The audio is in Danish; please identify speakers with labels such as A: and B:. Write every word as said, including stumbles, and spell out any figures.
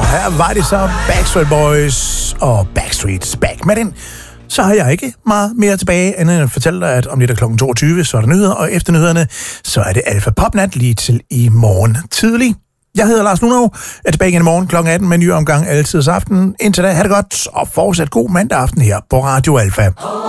A: her var det så Backstreet Boys og Backstreet's Back. Med den, så har jeg ikke meget mere tilbage, end at fortælle dig, at om lidt er klokken toogtyve, så er der nyheder, og efter nyhederne, så er det Alfa Popnat lige til i morgen tidlig. Jeg hedder Lars Lunov, er tilbage igen i morgen klokken atten med en ny omgang altid aften. Indtil da, ha' det godt, og fortsat god mandag aften her på Radio Alfa.